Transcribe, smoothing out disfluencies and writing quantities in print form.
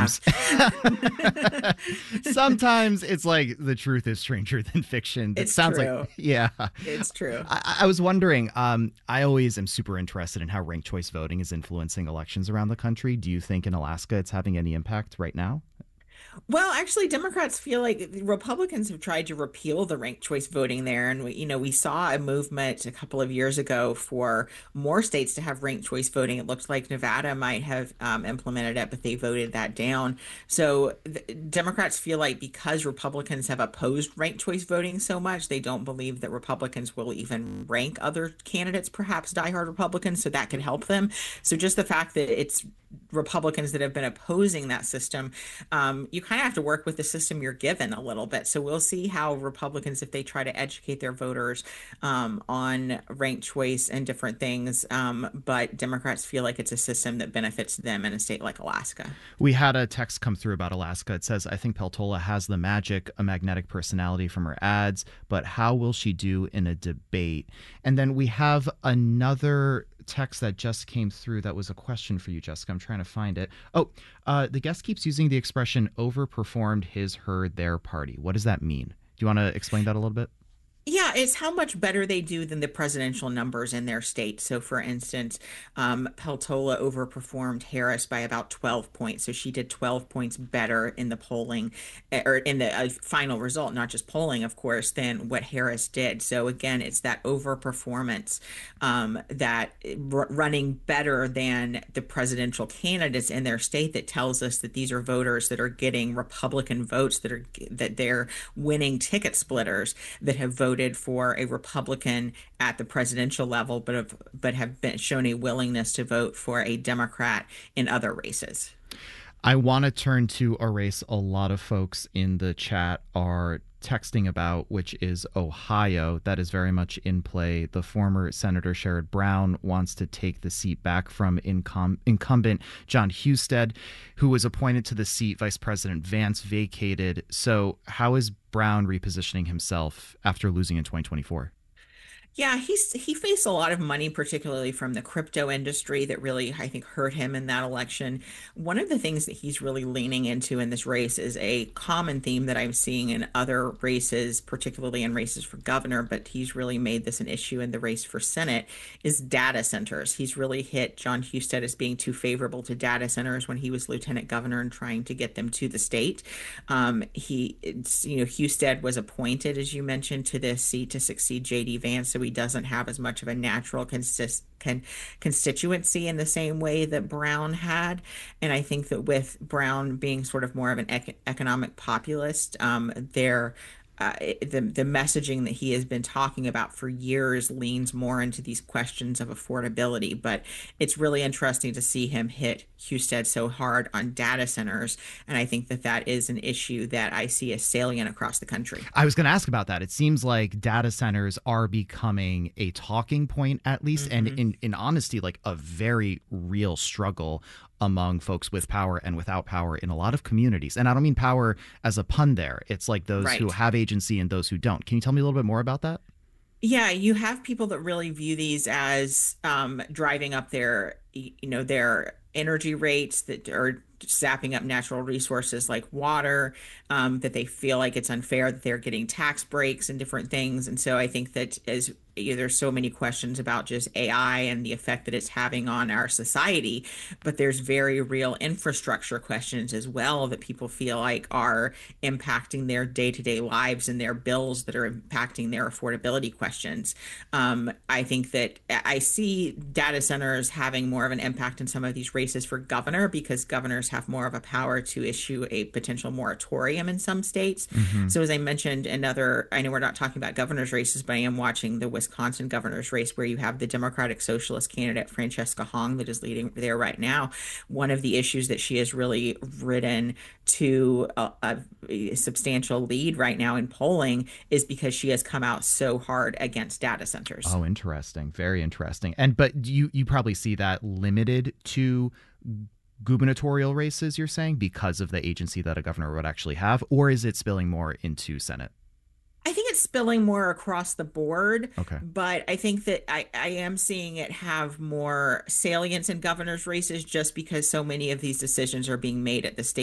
have. sometimes it's like the truth is stranger than fiction. That It's sounds like, true. yeah. It's true. I was wondering, I always am super interested in how ranked choice voting is influencing elections around the country. Do you think in Alaska it's having any impact right now? Well, actually, Democrats feel like the Republicans have tried to repeal the ranked choice voting there, and we saw a movement a couple of years ago for more states to have ranked choice voting. It looked like Nevada might have implemented it, but they voted that down. So Democrats feel like because Republicans have opposed ranked choice voting so much, they don't believe that Republicans will even rank other candidates, perhaps diehard Republicans, so that could help them. So just the fact that it's Republicans that have been opposing that system, you kind of have to work with the system you're given a little bit. So we'll see how Republicans, if they try to educate their voters on ranked choice and different things, but Democrats feel like it's a system that benefits them in a state like Alaska. We had a text come through about Alaska. It says, I think Peltola has the magic, a magnetic personality from her ads, but how will she do in a debate? And then we have another text that just came through that was a question for you, Jessica. I'm trying to find it. Oh, the guest keeps using the expression overperformed his, her, their party. What does that mean? Do you want to explain that a little bit? Yeah, it's how much better they do than the presidential numbers in their state. So, for instance, Peltola overperformed Harris by about 12 points. So she did 12 points better in the polling or in the final result, not just polling, of course, than what Harris did. So, again, it's that overperformance that running better than the presidential candidates in their state that tells us that these are voters that are getting Republican votes that they're winning ticket splitters that have voted for a Republican at the presidential level, but have been shown a willingness to vote for a Democrat in other races. I want to turn to a race a lot of folks in the chat are texting about, which is Ohio. That is very much in play. The former Senator Sherrod Brown wants to take the seat back from incumbent John Husted, who was appointed to the seat. Vice President Vance vacated. So how is Brown repositioning himself after losing in 2024? Yeah, he faced a lot of money, particularly from the crypto industry, that really, I think, hurt him in that election. One of the things that he's really leaning into in this race is a common theme that I'm seeing in other races, particularly in races for governor, but he's really made this an issue in the race for Senate, is data centers. He's really hit John Husted as being too favorable to data centers when he was lieutenant governor and trying to get them to the state. Husted was appointed, as you mentioned, to this seat to succeed J.D. Vance, so he doesn't have as much of a natural constituency in the same way that Brown had. And I think that with Brown being sort of more of an economic populist, the messaging that he has been talking about for years leans more into these questions of affordability. But it's really interesting to see him hit Husted so hard on data centers, and I think that that is an issue that I see as salient across the country. I was going to ask about that. It seems like data centers are becoming a talking point, at least, and in honesty, like a very real struggle among folks with power and without power in a lot of communities. And I don't mean power as a pun there. It's like those who Right. have agency and those who don't. Can you tell me a little bit more about that? Yeah, you have people that really view these as driving up their energy rates that are sapping up natural resources like water, that they feel like it's unfair that they're getting tax breaks and different things. And so I think that there's so many questions about just AI and the effect that it's having on our society, but there's very real infrastructure questions as well that people feel like are impacting their day-to-day lives and their bills that are impacting their affordability questions. I think that I see data centers having more of an impact in some of these races for governor because governors have more of a power to issue a potential moratorium in some states. Mm-hmm. So as I mentioned, I know we're not talking about governor's races, but I am watching the Wisconsin governor's race where you have the Democratic Socialist candidate Francesca Hong that is leading there right now. One of the issues that she has really ridden to a substantial lead right now in polling is because she has come out so hard against data centers. Oh, interesting. Very interesting. But you probably see that limited to gubernatorial races, you're saying, because of the agency that a governor would actually have, or is it spilling more into Senate? I think it's spilling more across the board, Okay. but I think that I am seeing it have more salience in governor's races just because so many of these decisions are being made at the state